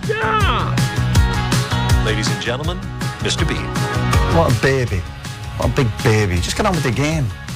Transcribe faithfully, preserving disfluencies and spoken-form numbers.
Yeah! Ladies and gentlemen, Mister Bean. What a baby. What a big baby. Just get on with the game.